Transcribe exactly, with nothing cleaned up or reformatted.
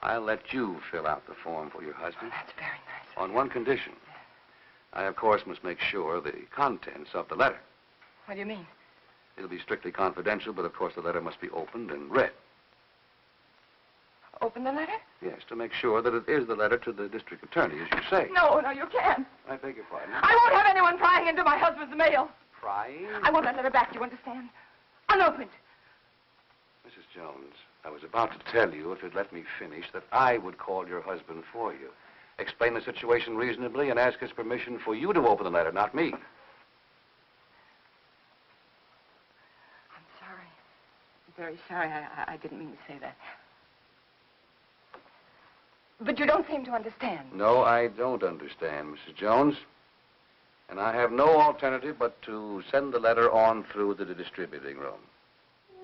I'll let you fill out the form for your husband. Oh, that's very nice. On one condition. I, of course, must make sure the contents of the letter. What do you mean? It'll be strictly confidential, but of course the letter must be opened and read. Open the letter? Yes, to make sure that it is the letter to the district attorney, as you say. No, no, you can't. I beg your pardon. I won't have anyone prying into my husband's mail. Prying? I want that letter back, you understand? Unopened. Missus Jones, I was about to tell you, if you'd let me finish, that I would call your husband for you. Explain the situation reasonably and ask his permission for you to open the letter, not me. I'm sorry. I'm very sorry. I, I, I didn't mean to say that. But you don't seem to understand. No, I don't understand, Missus Jones. And I have no alternative but to send the letter on through the distributing room.